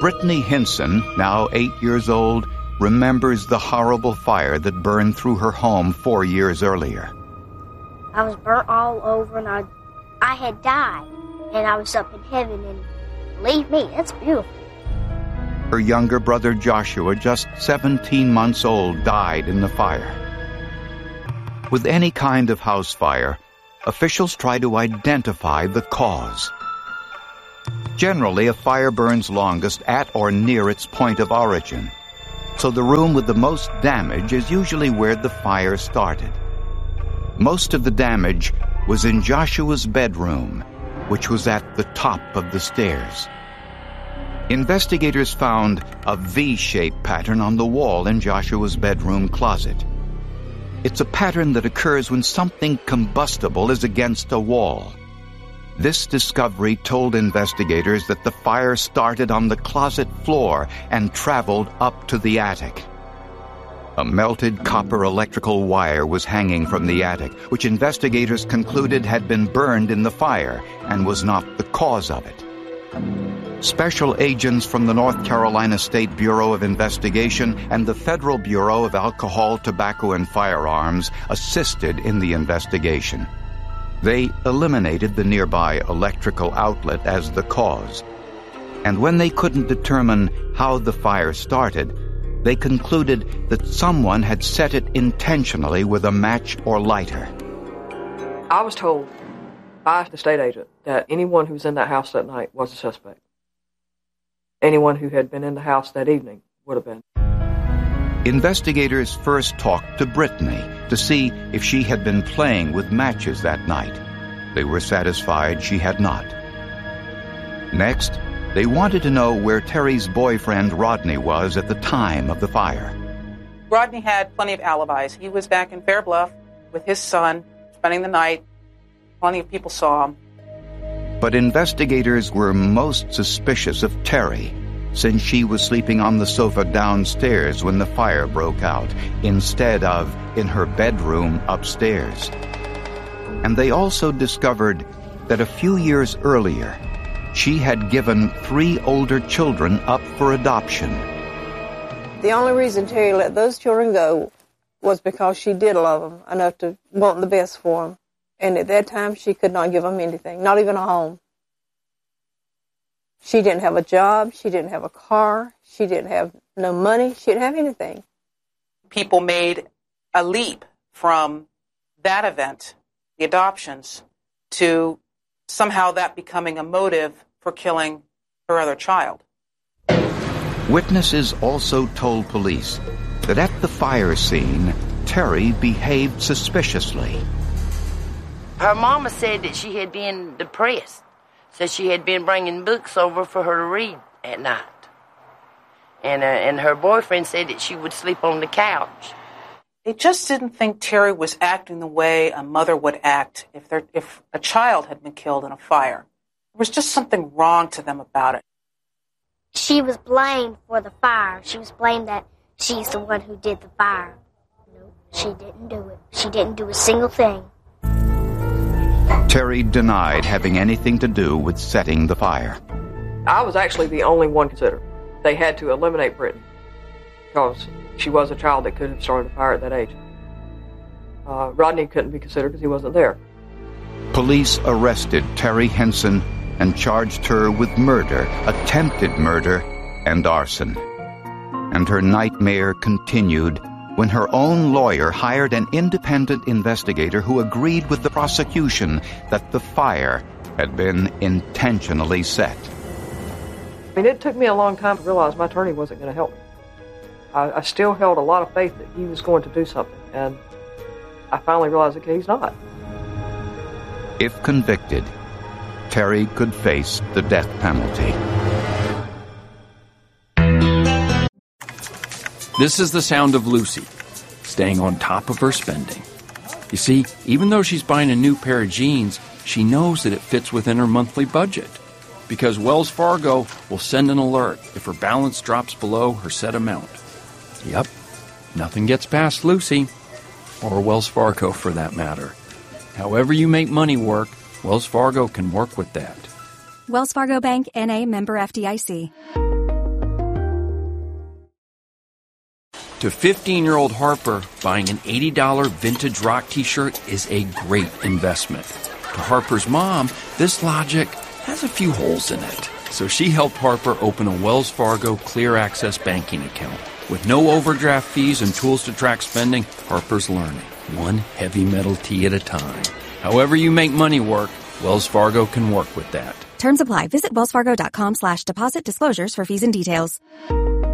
Brittany Hinson, now 8 years old, remembers the horrible fire that burned through her home 4 years earlier. I was burnt all over, and I had died, and I was up in heaven, and believe me, it's beautiful. Her younger brother Joshua, just 17 months old, died in the fire. With any kind of house fire, officials try to identify the cause. Generally, a fire burns longest at or near its point of origin, so the room with the most damage is usually where the fire started. Most of the damage was in Joshua's bedroom, which was at the top of the stairs. Investigators found a V-shaped pattern on the wall in Joshua's bedroom closet. It's a pattern that occurs when something combustible is against a wall. This discovery told investigators that the fire started on the closet floor and traveled up to the attic. A melted copper electrical wire was hanging from the attic, which investigators concluded had been burned in the fire and was not the cause of it. Special agents from the North Carolina State Bureau of Investigation and the Federal Bureau of Alcohol, Tobacco, and Firearms assisted in the investigation. They eliminated the nearby electrical outlet as the cause. And when they couldn't determine how the fire started, they concluded that someone had set it intentionally with a match or lighter. I was told by the state agent that anyone who was in that house that night was a suspect. Anyone who had been in the house that evening would have been. Investigators first talked to Brittany to see if she had been playing with matches that night. They were satisfied she had not. Next, they wanted to know where Terry's boyfriend Rodney was at the time of the fire. Rodney had plenty of alibis. He was back in Fair Bluff with his son, spending the night. Plenty of people saw him. But investigators were most suspicious of Terry, since she was sleeping on the sofa downstairs when the fire broke out, instead of in her bedroom upstairs. And they also discovered that a few years earlier, she had given 3 older children up for adoption. The only reason Terry let those children go was because she did love them enough to want the best for them. And at that time, she could not give them anything, not even a home. She didn't have a job. She didn't have a car. She didn't have no money. She didn't have anything. People made a leap from that event, the adoptions, to somehow that becoming a motive for killing her other child. Witnesses also told police that at the fire scene, Terry behaved suspiciously. Her mama said that she had been depressed, so she had been bringing books over for her to read at night. And her boyfriend said that she would sleep on the couch. They just didn't think Terry was acting the way a mother would act if a child had been killed in a fire. There was just something wrong to them about it. She was blamed for the fire. She was blamed that she's the one who did the fire. No, she didn't do it. She didn't do a single thing. Terry denied having anything to do with setting the fire. I was actually the only one considered. They had to eliminate Brittany because she was a child that could have started a fire at that age. Rodney couldn't be considered because he wasn't there. Police arrested Terry Hinson and charged her with murder, attempted murder, and arson. And her nightmare continued when her own lawyer hired an independent investigator who agreed with the prosecution that the fire had been intentionally set. I mean, it took me a long time to realize my attorney wasn't going to help me. I still held a lot of faith that he was going to do something, and I finally realized that he's not. If convicted, Terry could face the death penalty. This is the sound of Lucy, staying on top of her spending. You see, even though she's buying a new pair of jeans, she knows that it fits within her monthly budget, because Wells Fargo will send an alert if her balance drops below her set amount. Yep, nothing gets past Lucy, or Wells Fargo for that matter. However you make money work, Wells Fargo can work with that. Wells Fargo Bank, N.A., member FDIC. To 15-year-old Harper, buying an $80 vintage rock t-shirt is a great investment. To Harper's mom, this logic has a few holes in it. So she helped Harper open a Wells Fargo Clear Access banking account. With no overdraft fees and tools to track spending, Harper's learning, one heavy metal tea at a time. However you make money work, Wells Fargo can work with that. Terms apply. Visit wellsfargo.com/deposit disclosures for fees and details.